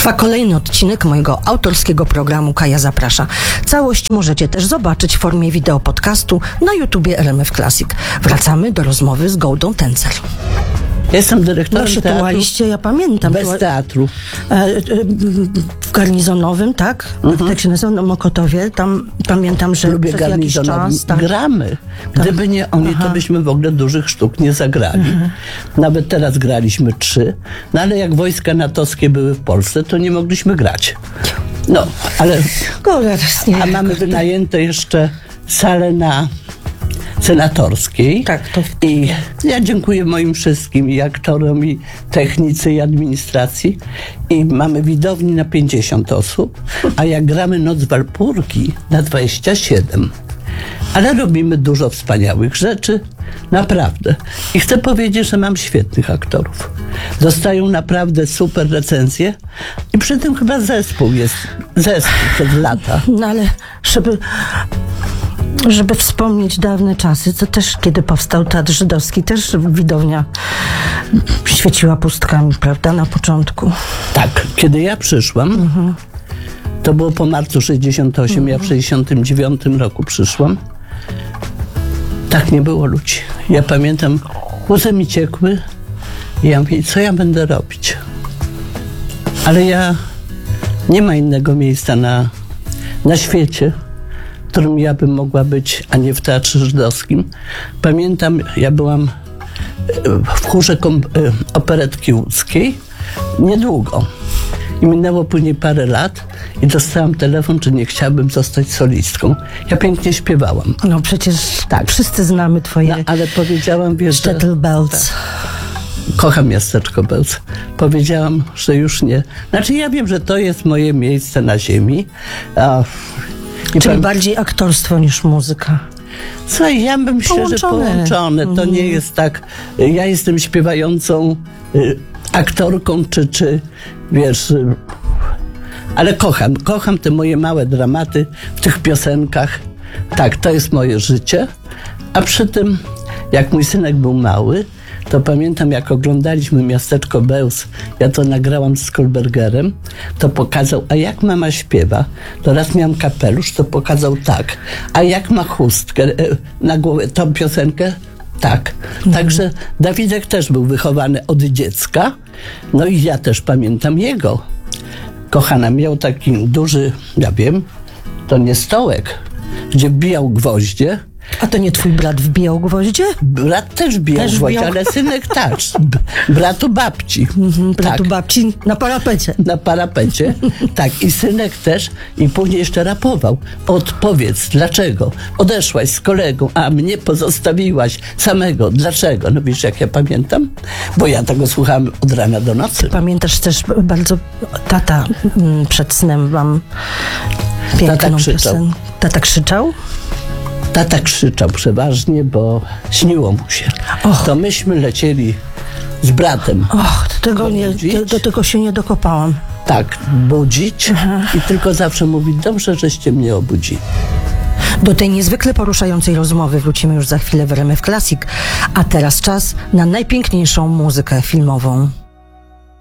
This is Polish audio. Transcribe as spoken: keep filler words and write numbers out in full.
Trwa kolejny odcinek mojego autorskiego programu Kaja Zaprasza. Całość możecie też zobaczyć w formie wideo podcastu na YouTubie R M F Classic. Wracamy do rozmowy z Goldą Tencer. Jestem dyrektorem No się teatru. tułaliście, ja pamiętam. Bez Tuła- teatru. e, e, w Garnizonowym, tak? Mhm. Tak się nazywa, na Mokotowie. Tam pamiętam, że Lubię przez jakiś garnizonowym. czas... Tak. Gramy. Gdyby nie oni, Aha. to byśmy w ogóle dużych sztuk nie zagrali. Mhm. Nawet teraz graliśmy trzy. No ale jak wojska natowskie były w Polsce, to nie mogliśmy grać. No, ale... Cholera, nie. A mamy wynajęte jeszcze salę na senatorskiej. Tak, to- I ja dziękuję moim wszystkim, i aktorom, i technicy, i administracji. I mamy widowni na pięćdziesiąt osób, a jak gramy Noc Walpurgi na dwadzieścia siedem. Ale robimy dużo wspaniałych rzeczy, naprawdę. I chcę powiedzieć, że mam świetnych aktorów. Dostają naprawdę super recenzje i przy tym chyba zespół jest, zespół przez lata. No ale żeby... Żeby wspomnieć dawne czasy, to też kiedy powstał Teatr Żydowski, też widownia świeciła pustkami, prawda, na początku. Tak, kiedy ja przyszłam, mhm. to było po marcu sześćdziesiątym ósmym, mhm. ja w sześćdziesiątym dziewiątym roku przyszłam. Tak nie było ludzi. Ja pamiętam, łzy mi ciekły i ja mówię, co ja będę robić? Ale ja, nie ma innego miejsca na, na świecie, w którym ja bym mogła być, a nie w Teatrze Żydowskim. Pamiętam, ja byłam w chórze kom- operetki łódzkiej niedługo. I minęło później parę lat i dostałam telefon, czy nie chciałabym zostać solistką. Ja pięknie śpiewałam. No przecież Tak. wszyscy znamy twoje No, ale powiedziałam, wiesz, że Shtetl Bells. kocham miasteczko Bełz. Powiedziałam, że już nie. Znaczy ja wiem, że to jest moje miejsce na ziemi. A, i Czyli pam- bardziej aktorstwo niż muzyka. Słuchaj, ja bym myślę, że Połączone. połączone. To nie jest tak, ja jestem śpiewającą y, aktorką, czy, czy wiesz, y, ale kocham, kocham te moje małe dramaty w tych piosenkach. Tak, to jest moje życie. A przy tym, jak mój synek był mały, to pamiętam, jak oglądaliśmy Miasteczko Bełz, ja to nagrałam z Kolbergerem, to pokazał, a jak mama śpiewa, to raz miałam kapelusz, to pokazał tak, a jak ma chustkę e, na głowie, tą piosenkę, tak. Mhm. Także Dawidek też był wychowany od dziecka, no i ja też pamiętam jego. Kochana, miał taki duży, ja wiem, to nie stołek, gdzie bijał gwoździe. A to nie twój brat wbijał gwoździe? Brat też bijał Też gwoździe, bijał? ale synek też. B- bratu babci. Mhm, bratu tak, babci na parapecie. na parapecie. Tak, i synek też. I później jeszcze rapował. Odpowiedz, dlaczego? Odeszłaś z kolegą, a mnie pozostawiłaś samego. Dlaczego? No wiesz, jak ja pamiętam? Bo ja tego słuchałam od rana do nocy. Pamiętasz też bardzo, tata mm, przed snem wam piękną Tata krzyczał. piosenkę. Tata krzyczał? Tata krzyczał przeważnie, bo śniło mu się. Och. To myśmy lecieli z bratem. Och, do tego, nie, Budzić? do, do tego się nie dokopałam. Tak, budzić i tylko zawsze mówić, dobrze, żeście mnie obudzili. Do tej niezwykle poruszającej rozmowy wrócimy już za chwilę w R M F Classic, a teraz czas na najpiękniejszą muzykę filmową.